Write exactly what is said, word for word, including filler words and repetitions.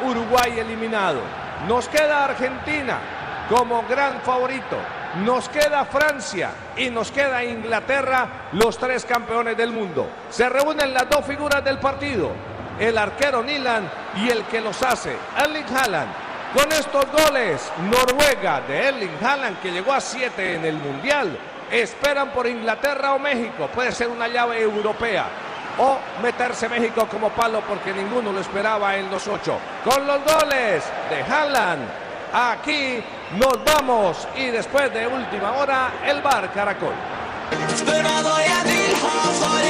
Uruguay eliminado. Nos queda Argentina como gran favorito. Nos queda Francia y nos queda Inglaterra, los tres campeones del mundo. Se reúnen las dos figuras del partido, el arquero Nyland y el que los hace, Erling Haaland. Con estos goles, Noruega de Erling Haaland, que llegó a siete en el Mundial, esperan por Inglaterra o México. Puede ser una llave europea o meterse México como palo, porque ninguno lo esperaba en los ocho. Con los goles de Haaland, aquí nos vamos, y después de última hora, el V A R Caracol.